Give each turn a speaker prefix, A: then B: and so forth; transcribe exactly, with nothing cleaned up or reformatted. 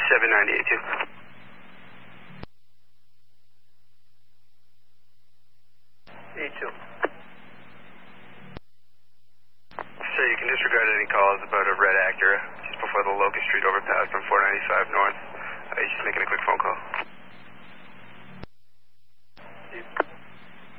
A: seven nine eight two.
B: E two.
A: Sir, you can disregard any calls about a red Acura just before the Locust Street overpass on four ninety-five North. Uh, you're just making a quick phone call.
B: E